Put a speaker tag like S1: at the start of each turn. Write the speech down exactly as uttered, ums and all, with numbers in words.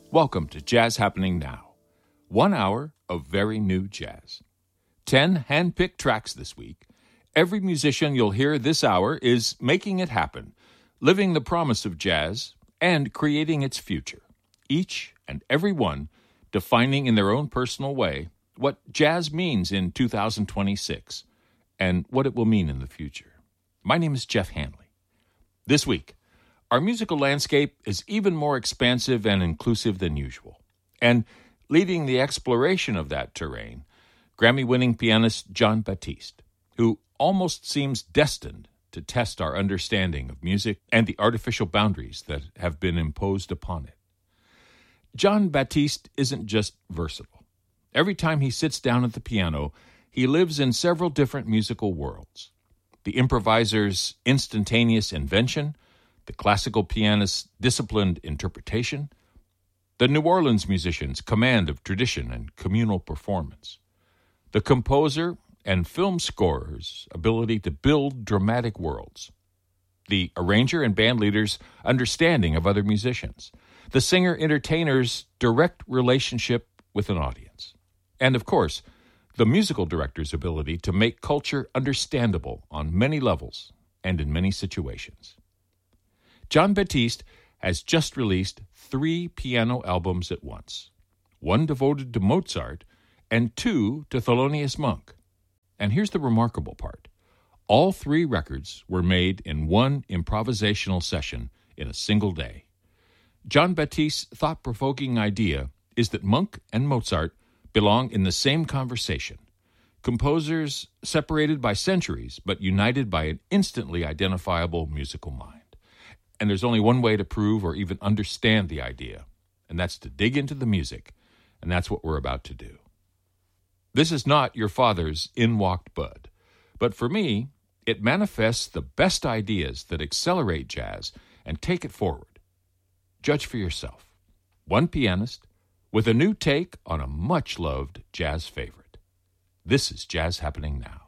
S1: Welcome to Jazz Happening Now. One hour of very new jazz. Ten hand-picked tracks this week. Every musician you'll hear this hour is making it happen, living the promise of jazz and creating its future. Each and every one defining in their own personal way what jazz means in two thousand twenty-six and what it will mean in the future. My name is Jeff Hanley. This week, our musical landscape is even more expansive and inclusive than usual. And leading the exploration of that terrain, Grammy-winning pianist Jon Batiste, who almost seems destined to test our understanding of music and the artificial boundaries that have been imposed upon it. Jon Batiste isn't just versatile. Every time he sits down at the piano, he lives in several different musical worlds. The improviser's instantaneous invention, the classical pianist's disciplined interpretation, the New Orleans musician's command of tradition and communal performance, the composer and film scorer's ability to build dramatic worlds, the arranger and band leader's understanding of other musicians, the singer-entertainer's direct relationship with an audience, and, of course, the musical director's ability to make culture understandable on many levels and in many situations. Jon Batiste has just released three piano albums at once, one devoted to Mozart and two to Thelonious Monk. And here's the remarkable part. All three records were made in one improvisational session in a single day. Jon Batiste's thought-provoking idea is that Monk and Mozart belong in the same conversation, composers separated by centuries but united by an instantly identifiable musical mind. And there's only one way to prove or even understand the idea, and that's to dig into the music, and that's what we're about to do. This is not your father's In Walked Bud, but for me, it manifests the best ideas that accelerate jazz and take it forward. Judge for yourself. One pianist with a new take on a much-loved jazz favorite. This is Jazz Happening Now.